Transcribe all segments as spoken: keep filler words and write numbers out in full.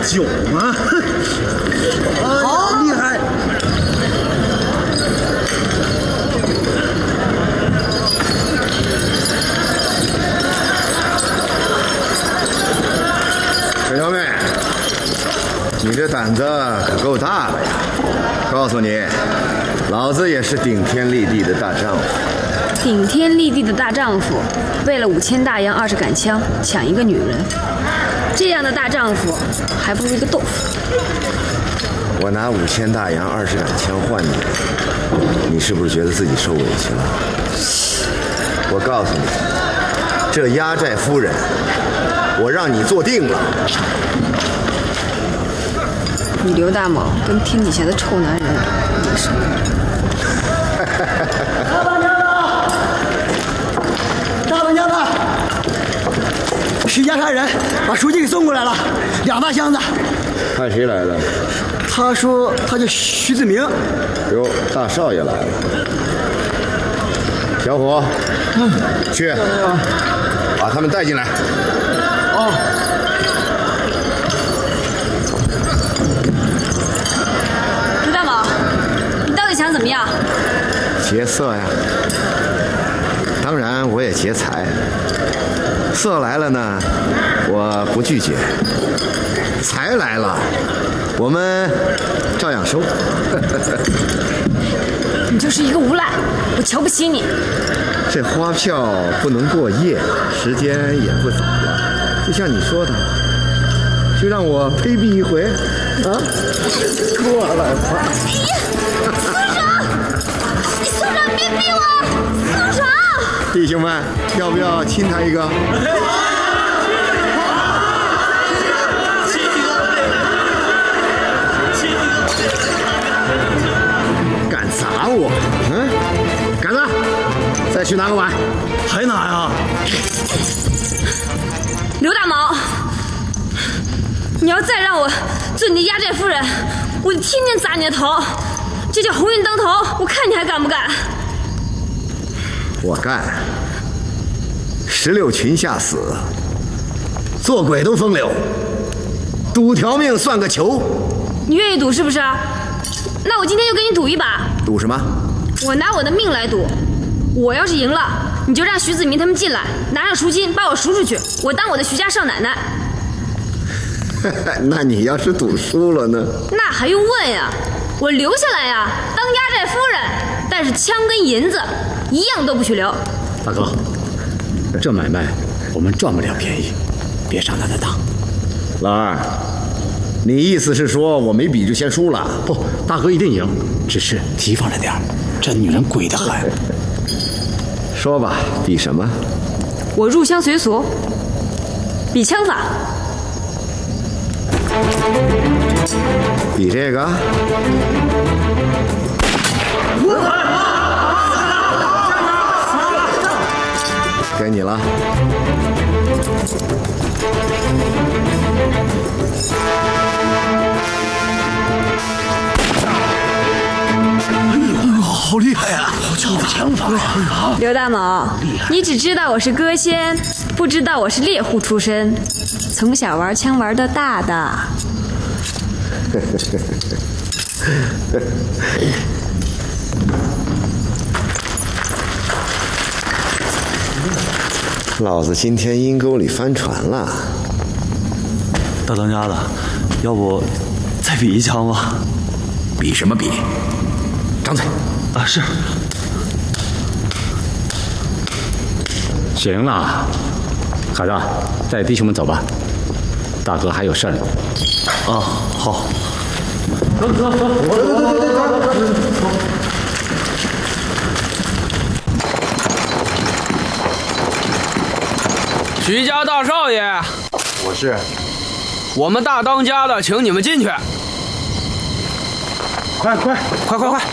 酒吗？好厉害！ 水小妹，你这胆子可够大的呀！告诉你，老子也是顶天立地的大丈夫。 顶天立地的大丈夫，为了五千大洋二十杆枪抢一个女人，这样的大丈夫还不如一个豆腐。 我拿五千大洋二十杆枪换你，你是不是觉得自己受委屈了？我告诉你，这压寨夫人，我让你坐定了。 你刘大猛跟天底下的臭男人没什么。 大当家的，大当家的，徐家差人把书记给送过来了，两大箱子。 看谁来了？ 他说他叫徐子明。 哟，大少爷来了。小虎，嗯，去，把他们带进来。 哦。 刘大猛，你到底想怎么样？ 劫色呀，当然我也劫财。色来了呢，我不拒绝；财来了，我们照样收。 你就是一个无赖，我瞧不起你。 这花票不能过夜，时间也不早了，就像你说的，就让我卑鄙一回啊！过来吧。 松手！你松手！别逼我！松手！ 弟兄们，要不要亲他一个？敢砸我？嗯，杆子，再去拿个碗。 还拿呀？ 刘大毛，你要再让我做你的压寨夫人，我就天天砸你的头。这叫鸿运当头，我看你还敢不敢？ 我干！十六群下死，做鬼都风流，赌条命算个球。 你愿意赌是不是？那我今天就跟你赌一把。 赌什么？ 我拿我的命来赌，我要是赢了，你就让徐子明他们进来，拿上赎金把我赎出去，我当我的徐家少奶奶。 那你要是赌输了呢？ 那还用问呀？我留下来呀，当压寨夫人，但是枪跟银子一样都不许留。 大哥，这买卖我们赚不了便宜，别上他的当。 老二，你意思是说我没比就先输了？ 不，大哥一定赢，只是提防着点儿，这女人鬼得很。 说吧，比什么？ 我入乡随俗，比枪法。 比这个？该你了。 好厉害呀！好枪法，枪法呀！ 刘大猛，你只知道我是歌仙，不知道我是猎户出身，从小玩枪玩到大的。 老子今天阴沟里翻船了。 大当家的，要不再比一枪吧？ 比什么比？张嘴！ 啊，是。 行了，孩子，带弟兄们走吧，大哥还有事儿呢。 啊，好。 走走走，走走走走走走。 徐家大少爷， 我是。 我们大当家的，请你们进去。 快快快快快！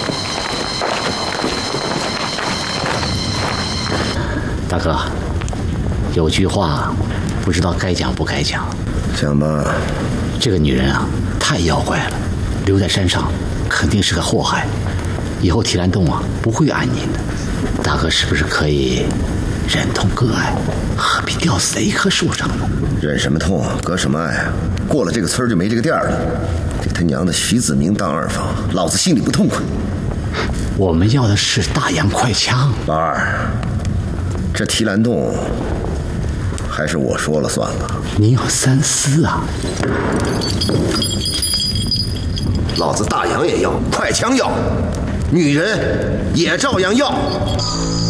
大哥，有句话不知道该讲不该讲。 讲吧。 这个女人啊，太妖怪了，留在山上肯定是个祸害，以后提篮洞啊不会安宁的。大哥是不是可以忍痛割爱，何必吊死在一棵树上呢？ 忍什么痛，割什么爱啊？ 过了这个村就没这个店了。这他娘的徐子明当二房，老子心里不痛快。 我们要的是大洋快枪。 老二，这提篮洞还是我说了算了。 您要三思啊！ 老子大洋也要，快枪要，女人也照样要。